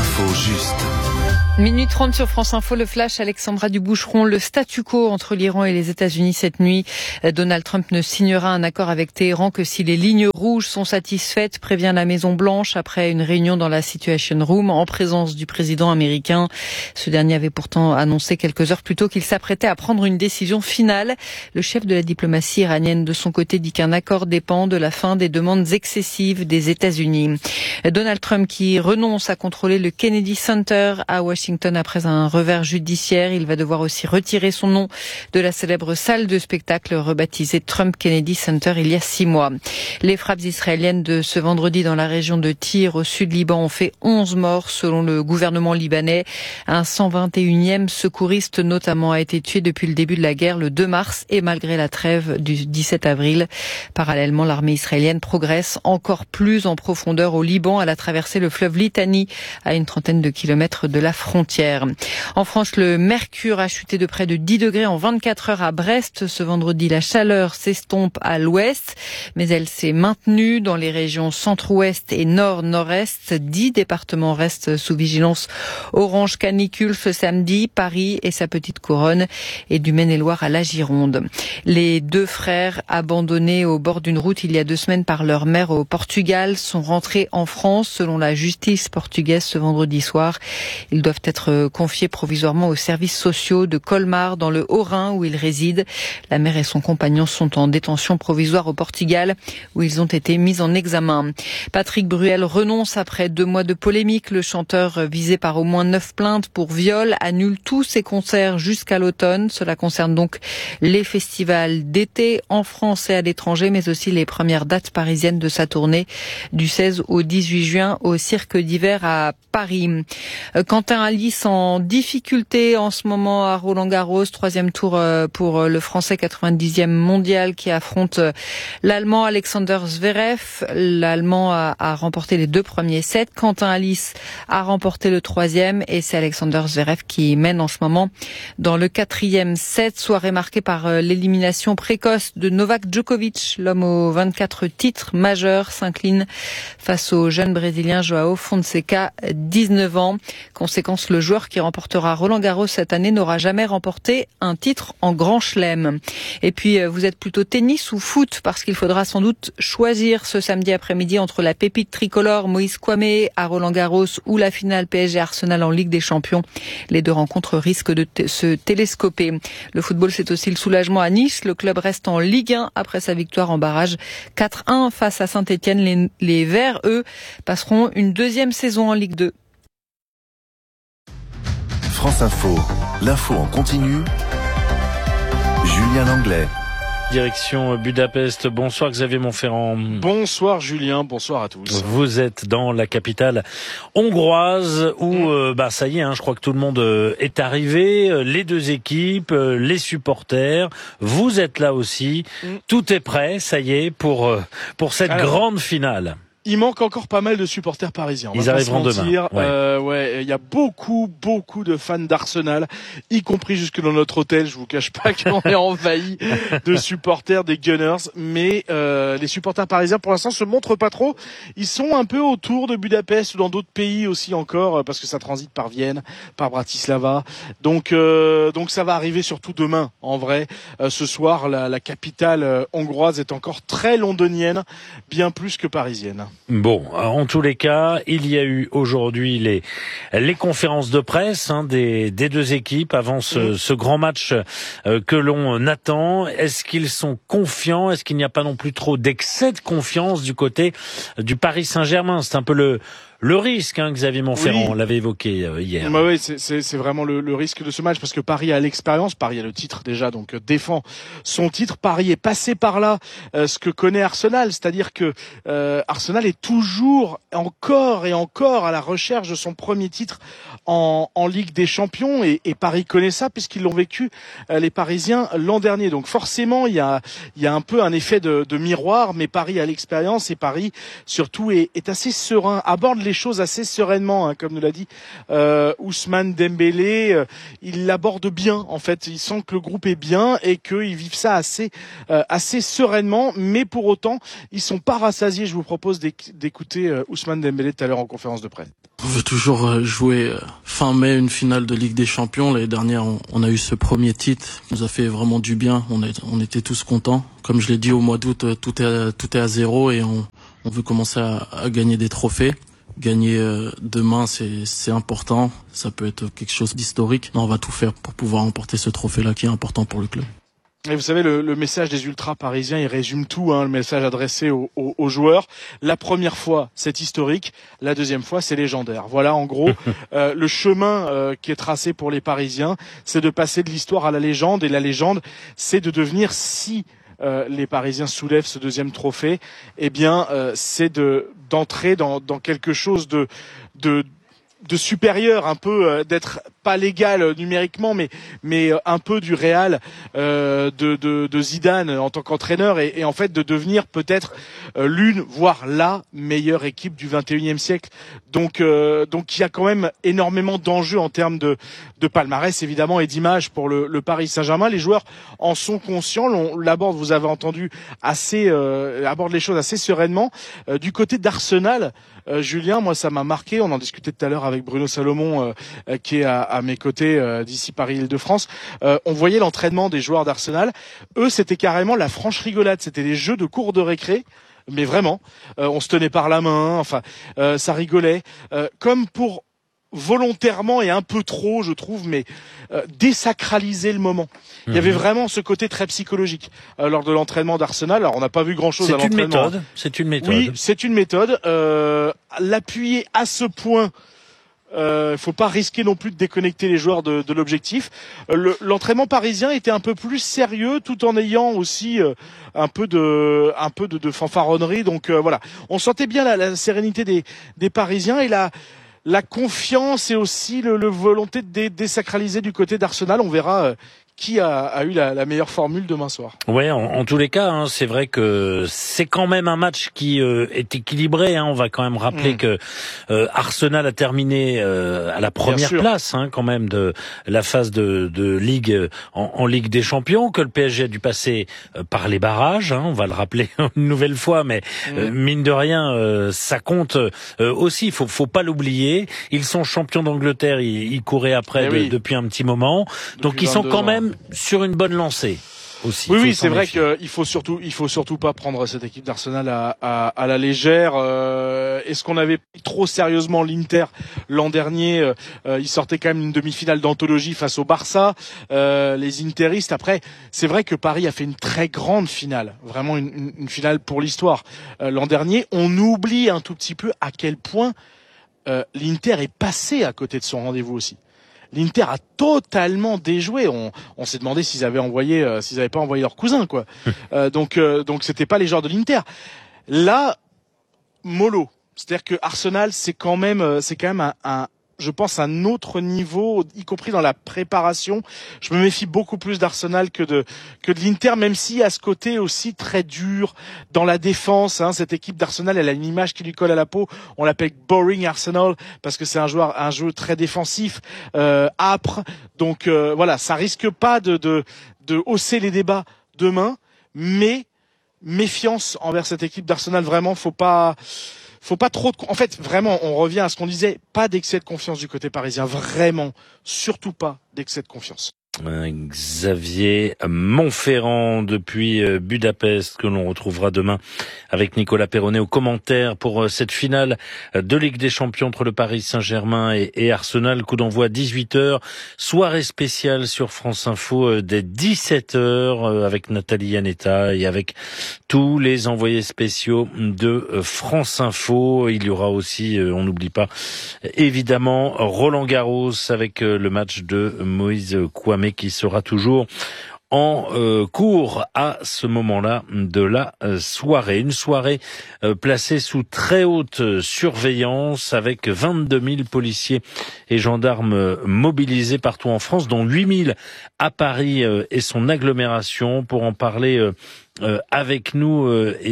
L'info juste. Minute 30 sur France Info, le flash, Alexandra Duboucheron. Le statu quo entre l'Iran et les États-Unis cette nuit. Donald Trump ne signera un accord avec Téhéran que si les lignes rouges sont satisfaites, prévient la Maison Blanche après une réunion dans la Situation Room en présence du président américain. Ce dernier avait pourtant annoncé quelques heures plus tôt qu'il s'apprêtait à prendre une décision finale. Le chef de la diplomatie iranienne de son côté dit qu'un accord dépend de la fin des demandes excessives des États-Unis. Donald Trump qui renonce à contrôler le Kennedy Center à Washington après un revers judiciaire. Il va devoir aussi retirer son nom de la célèbre salle de spectacle rebaptisée Trump Kennedy Center il y a 6 mois. Les frappes israéliennes de ce vendredi dans la région de Tyr au sud Liban ont fait 11 morts selon le gouvernement libanais. Un 121e secouriste notamment a été tué depuis le début de la guerre le 2 mars et malgré la trêve du 17 avril. Parallèlement, l'armée israélienne progresse encore plus en profondeur au Liban. Elle a traversé le fleuve Litani à une trentaine de kilomètres de la frontière. En France, le mercure a chuté de près de 10 degrés en 24 heures à Brest. Ce vendredi, la chaleur s'estompe à l'ouest, mais elle s'est maintenue dans les régions centre-ouest et nord-nord-est. 10 départements restent sous vigilance orange canicule ce samedi. Paris et sa petite couronne et du Maine-et-Loire à la Gironde. Les 2 frères abandonnés au bord d'une route il y a 2 semaines par leur mère au Portugal sont rentrés en France selon la justice portugaise ce vendredi soir. Ils doivent être confiés provisoirement aux services sociaux de Colmar dans le Haut-Rhin où ils résident. La mère et son compagnon sont en détention provisoire au Portugal où ils ont été mis en examen. Patrick Bruel renonce après 2 mois de polémique. Le chanteur visé par au moins 9 plaintes pour viol annule tous ses concerts jusqu'à l'automne. Cela concerne donc les festivals d'été en France et à l'étranger mais aussi les premières dates parisiennes de sa tournée du 16 au 18 juin au Cirque d'hiver à Paris. Quentin Alice en difficulté en ce moment à Roland-Garros, 3e tour pour le Français 90e mondial qui affronte l'Allemand Alexander Zverev. L'Allemand a remporté les 2 premiers sets. Quentin Alice a remporté le 3e et c'est Alexander Zverev qui mène en ce moment dans le 4e set. Soirée marquée par l'élimination précoce de Novak Djokovic. L'homme aux 24 titres majeurs s'incline face au jeune Brésilien João Fonseca, 19 ans. Conséquence, le joueur qui remportera Roland-Garros cette année n'aura jamais remporté un titre en Grand Chelem. Et puis, vous êtes plutôt tennis ou foot parce qu'il faudra sans doute choisir ce samedi après-midi entre la pépite tricolore Moïse Kouamé à Roland-Garros ou la finale PSG-Arsenal en Ligue des Champions. Les 2 rencontres risquent de se télescoper. Le football, c'est aussi le soulagement à Nice. Le club reste en Ligue 1 après sa victoire en barrage 4-1 face à Saint-Etienne. Les Verts, eux, passeront une 2e saison en Ligue 2. France Info, l'info en continu. Julien Langlais. Direction Budapest. Bonsoir Xavier Montferrand. Bonsoir Julien, bonsoir à tous. Vous êtes dans la capitale hongroise où ça y est, je crois que tout le monde est arrivé, les 2 équipes, les supporters. Vous êtes là aussi. Tout est prêt, ça y est, pour cette grande finale. Il manque encore pas mal de supporters parisiens. Ils arriveront demain. Il y a beaucoup de fans d'Arsenal, y compris jusque dans notre hôtel. Je vous cache pas qu'on est envahi de supporters des Gunners, mais les supporters parisiens pour l'instant se montrent pas trop. Ils sont un peu autour de Budapest ou dans d'autres pays aussi encore, parce que ça transite par Vienne, par Bratislava. Donc ça va arriver surtout demain. En vrai, ce soir, la capitale hongroise est encore très londonienne, bien plus que parisienne. Bon, en tous les cas, il y a eu aujourd'hui les conférences de presse des 2 équipes avant ce grand match que l'on attend. Est-ce qu'ils sont confiants? Est-ce qu'il n'y a pas non plus trop d'excès de confiance du côté du Paris Saint-Germain? C'est un peu le risque, Xavier Montferrand, on l'avait évoqué hier. Oui, c'est vraiment le risque de ce match parce que Paris a l'expérience, Paris a le titre déjà, donc défend son titre. Paris est passé par là, ce que connaît Arsenal, c'est-à-dire que Arsenal est toujours encore et encore à la recherche de son premier titre en Ligue des Champions et Paris connaît ça puisqu'ils l'ont vécu les Parisiens l'an dernier. Donc forcément, il y a un peu un effet de miroir, mais Paris a l'expérience et Paris surtout est assez serein, aborde les les choses assez sereinement, hein, comme nous l'a dit Ousmane Dembélé. Il l'aborde bien, en fait. Il sent que le groupe est bien et qu'ils vivent ça assez sereinement, mais pour autant, ils sont pas rassasiés. Je vous propose d'écouter Ousmane Dembélé tout à l'heure en conférence de presse. On veut toujours jouer fin mai une finale de Ligue des Champions. L'année dernière, on a eu ce premier titre qui nous a fait vraiment du bien. On était tous contents. Comme je l'ai dit, au mois d'août, tout est à zéro et on veut commencer à gagner des trophées. Gagner demain, c'est important. Ça peut être quelque chose d'historique. Mais on va tout faire pour pouvoir emporter ce trophée-là qui est important pour le club. Et vous savez, le message des ultras parisiens, il résume tout, hein, le message adressé aux joueurs. La première fois, c'est historique. La deuxième fois, c'est légendaire. Voilà, en gros, le chemin qui est tracé pour les Parisiens, c'est de passer de l'histoire à la légende. Et la légende, c'est de devenir, si les Parisiens soulèvent ce deuxième trophée, eh bien, c'est d'entrer dans quelque chose de supérieur, un peu d'être pas légal numériquement, mais un peu du Real de Zidane en tant qu'entraîneur et en fait de devenir peut-être l'une, voire la meilleure équipe du 21e siècle. Donc il y a quand même énormément d'enjeux en termes de palmarès évidemment et d'image pour le Paris Saint-Germain. Les joueurs en sont conscients. On l'aborde, vous avez entendu, aborde les choses assez sereinement. Du côté d'Arsenal, Julien, moi ça m'a marqué. On en discutait tout à l'heure avec Bruno Salomon qui est à mes côtés d'ici Paris-Île-de-France. On voyait l'entraînement des joueurs d'Arsenal. Eux, c'était carrément la franche rigolade. C'était des jeux de cours de récré. Mais vraiment, on se tenait par la main. Enfin, ça rigolait. Comme pour volontairement et un peu trop, je trouve, mais désacraliser le moment. Il y avait vraiment ce côté très psychologique lors de l'entraînement d'Arsenal. Alors, on n'a pas vu grand-chose à l'entraînement. C'est une méthode. Oui, c'est une méthode. L'appuyer à ce point, faut pas risquer non plus de déconnecter les joueurs de l'objectif. L'entraînement parisien était un peu plus sérieux, tout en ayant aussi un peu de fanfaronnerie. Donc voilà, on sentait bien la sérénité des Parisiens et la confiance et aussi le volonté de désacraliser du côté d'Arsenal. On verra qui a eu la meilleure formule demain soir. Ouais, en tous les cas, hein, c'est vrai que c'est quand même un match qui est équilibré. Hein. On va quand même rappeler que Arsenal a terminé à la première place, hein, quand même de la phase de Ligue en Ligue des Champions, que le PSG a dû passer par les barrages. Hein, on va le rappeler une nouvelle fois, mais mine de rien, ça compte aussi. Faut pas l'oublier. Ils sont champions d'Angleterre. Ils couraient après depuis un petit moment, donc ils sont quand même sur une bonne lancée aussi. Oui, c'est vrai qu'il faut surtout pas prendre cette équipe d'Arsenal à la légère. Est-ce qu'on avait pris trop sérieusement l'Inter l'an dernier? Ils sortaient quand même une demi-finale d'anthologie face au Barça. Les Interistes. Après, c'est vrai que Paris a fait une très grande finale, vraiment une finale pour l'histoire. L'an dernier, on oublie un tout petit peu à quel point l'Inter est passé à côté de son rendez-vous aussi. L'Inter a totalement déjoué. On s'est demandé s'ils avaient pas envoyé leur cousin, quoi. Donc c'était pas les joueurs de l'Inter. Là, mollo. C'est-à-dire que Arsenal, c'est quand même je pense un autre niveau, y compris dans la préparation. Je me méfie beaucoup plus d'Arsenal que de l'Inter, même si à ce côté aussi très dur dans la défense. Hein, cette équipe d'Arsenal, elle a une image qui lui colle à la peau. On l'appelle Boring Arsenal parce que c'est un jeu très défensif, âpre. Donc voilà, ça risque pas de hausser les débats demain, mais méfiance envers cette équipe d'Arsenal. Vraiment, faut pas trop en fait, vraiment, on revient à ce qu'on disait, pas d'excès de confiance du côté parisien, vraiment, surtout pas d'excès de confiance. Xavier Monferrand depuis Budapest, que l'on retrouvera demain avec Nicolas Perronnet aux commentaires pour cette finale de Ligue des Champions entre le Paris Saint-Germain et Arsenal. Coup d'envoi 18h, soirée spéciale sur France Info dès 17h avec Nathalie Yanetta et avec tous les envoyés spéciaux de France Info. Il y aura aussi, on n'oublie pas, évidemment, Roland Garros avec le match de Moïse Kouamé qui sera toujours en cours à ce moment-là de la soirée. Une soirée placée sous très haute surveillance avec 22 000 policiers et gendarmes mobilisés partout en France, dont 8 000 à Paris et son agglomération. Pour en parler avec nous,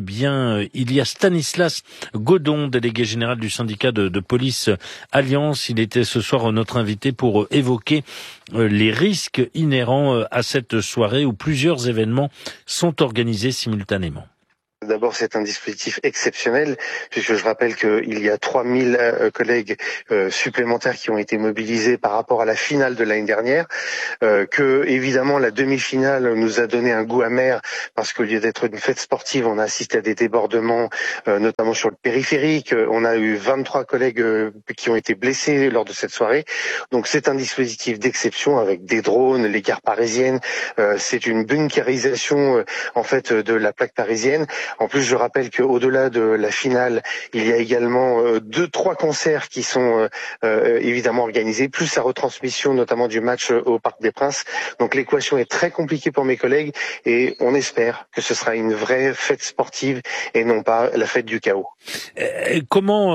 il y a Stanislas Godon, délégué général du syndicat de police Alliance. Il était ce soir notre invité pour évoquer les risques inhérents à cette soirée où plusieurs événements sont organisés simultanément. D'abord, c'est un dispositif exceptionnel, puisque je rappelle qu'il y a 3000 collègues supplémentaires qui ont été mobilisés par rapport à la finale de l'année dernière, que évidemment la demi-finale nous a donné un goût amer, parce qu'au lieu d'être une fête sportive, on a assisté à des débordements, notamment sur le périphérique. On a eu 23 collègues qui ont été blessés lors de cette soirée. Donc c'est un dispositif d'exception avec des drones, les gares parisiennes. C'est une bunkérisation en fait de la plaque parisienne. En plus, je rappelle qu'au-delà de la finale, il y a également 2-3 concerts qui sont évidemment organisés, plus la retransmission notamment du match au Parc des Princes. Donc l'équation est très compliquée pour mes collègues et on espère que ce sera une vraie fête sportive et non pas la fête du chaos. Comment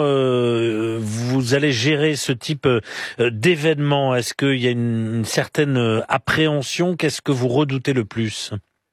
vous allez gérer ce type d'événement ? Est-ce qu'il y a une certaine appréhension ? Qu'est-ce que vous redoutez le plus ?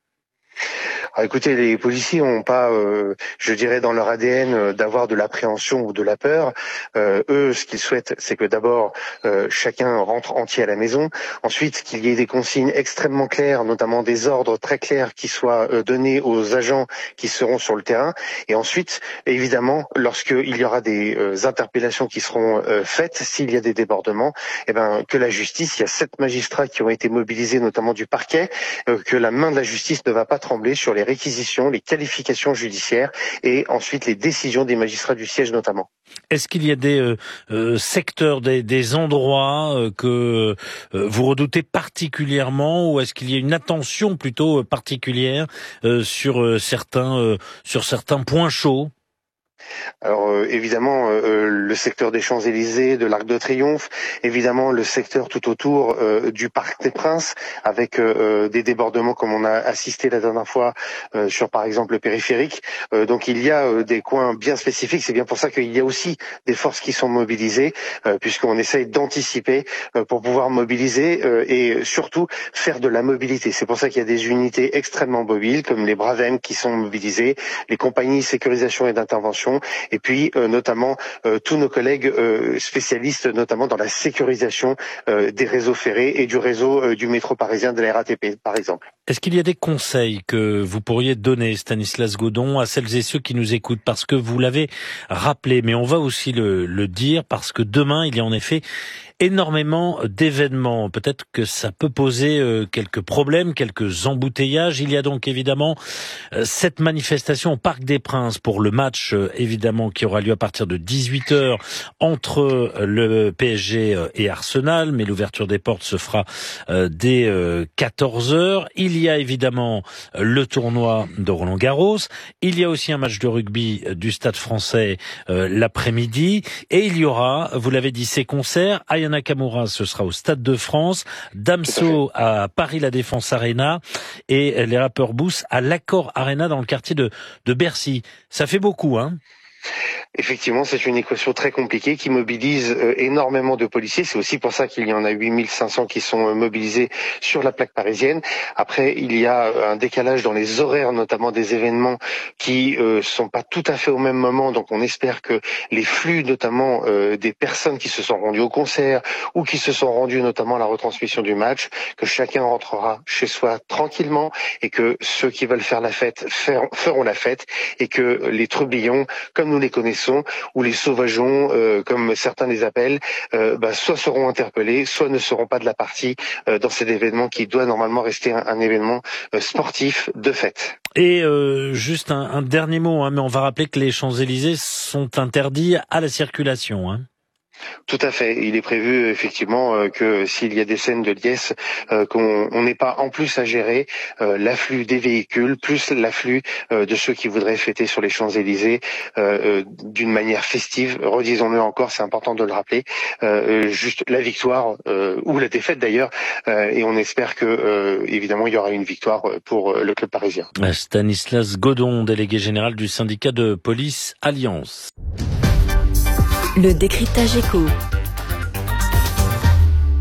Alors écoutez, les policiers n'ont pas, je dirais, dans leur ADN d'avoir de l'appréhension ou de la peur. Eux, ce qu'ils souhaitent, c'est que d'abord, chacun rentre entier à la maison. Ensuite, qu'il y ait des consignes extrêmement claires, notamment des ordres très clairs qui soient donnés aux agents qui seront sur le terrain. Et ensuite, évidemment, lorsqu'il y aura des interpellations qui seront faites, s'il y a des débordements, que la justice, il y a 7 magistrats qui ont été mobilisés, notamment du parquet, que la main de la justice ne va pas trembler sur les réquisitions, les qualifications judiciaires et ensuite les décisions des magistrats du siège notamment. Est-ce qu'il y a des secteurs, des endroits que vous redoutez particulièrement, ou est-ce qu'il y a une attention plutôt particulière sur certains points chauds ? Alors évidemment le secteur des Champs-Élysées, de l'Arc de Triomphe, évidemment le secteur tout autour du Parc des Princes, avec des débordements comme on a assisté la dernière fois sur par exemple le périphérique. Donc il y a des coins bien spécifiques, c'est bien pour ça qu'il y a aussi des forces qui sont mobilisées, puisqu'on essaye d'anticiper pour pouvoir mobiliser et surtout faire de la mobilité. C'est pour ça qu'il y a des unités extrêmement mobiles comme les Bravem qui sont mobilisés, les compagnies sécurisation et d'intervention, et puis notamment tous nos collègues spécialistes notamment dans la sécurisation des réseaux ferrés et du réseau du métro parisien, de la RATP par exemple. Est-ce qu'il y a des conseils que vous pourriez donner, Stanislas Godon, à celles et ceux qui nous écoutent ? Parce que vous l'avez rappelé, mais on va aussi le dire, parce que demain, il y a en effet énormément d'événements. Peut-être que ça peut poser quelques problèmes, quelques embouteillages. Il y a donc évidemment cette manifestation au Parc des Princes pour le match évidemment qui aura lieu à partir de 18h entre le PSG et Arsenal, mais l'ouverture des portes se fera dès 14h. Il y a évidemment le tournoi de Roland-Garros. Il y a aussi un match de rugby du Stade Français l'après-midi. Et il y aura, vous l'avez dit, ces concerts. Aya Nakamura, ce sera au Stade de France. Damso à Paris La Défense Arena. Et les rappeurs Boost à l'Accor Arena dans le quartier de Bercy. Ça fait beaucoup, hein ? Effectivement, c'est une équation très compliquée qui mobilise énormément de policiers. C'est aussi pour ça qu'il y en a 8500 qui sont mobilisés sur la plaque parisienne. Après, il y a un décalage dans les horaires, notamment des événements qui sont pas tout à fait au même moment. Donc, on espère que les flux, notamment des personnes qui se sont rendues au concert ou qui se sont rendues notamment à la retransmission du match, que chacun rentrera chez soi tranquillement et que ceux qui veulent faire la fête feront la fête et que les trublions, comme nous les connaissons, ou les sauvageons, comme certains les appellent, soit seront interpellés, soit ne seront pas de la partie dans cet événement qui doit normalement rester un événement sportif de fête. Et juste un dernier mot, mais on va rappeler que les Champs-Élysées sont interdits à la circulation. Tout à fait. Il est prévu effectivement que s'il y a des scènes de liesse, qu'on n'ait pas en plus à gérer l'afflux des véhicules, plus l'afflux de ceux qui voudraient fêter sur les Champs-Élysées d'une manière festive. Redisons-le encore, c'est important de le rappeler. Juste la victoire ou la défaite d'ailleurs, et on espère que évidemment il y aura une victoire pour le club parisien. Stanislas Godon, délégué général du syndicat de police Alliance. Le décryptage écho.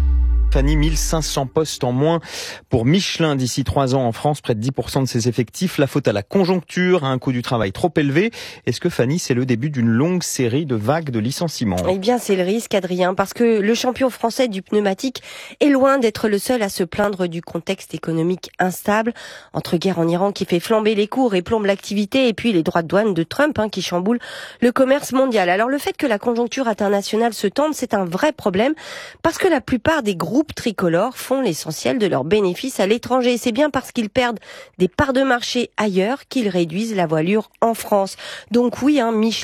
Fanny, 1500 postes en moins pour Michelin d'ici 3 ans en France, près de 10% de ses effectifs. La faute à la conjoncture, à un coût du travail trop élevé. Est-ce que Fanny, c'est le début d'une longue série de vagues de licenciements? Eh bien, c'est le risque, Adrien, parce que le champion français du pneumatique est loin d'être le seul à se plaindre du contexte économique instable, entre guerre en Iran qui fait flamber les cours et plombe l'activité, et puis les droits de douane de Trump qui chamboulent le commerce mondial. Alors le fait que la conjoncture internationale se tende, c'est un vrai problème, parce que la plupart des groupes tricolores font l'essentiel de leurs bénéfices à l'étranger. C'est bien parce qu'ils perdent des parts de marché ailleurs qu'ils réduisent la voilure en France. Donc oui, Michelin